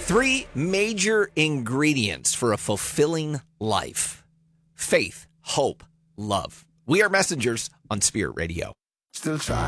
3 major ingredients for a fulfilling life: faith, hope, love. We are Messengers on Spirit Radio. Still trying.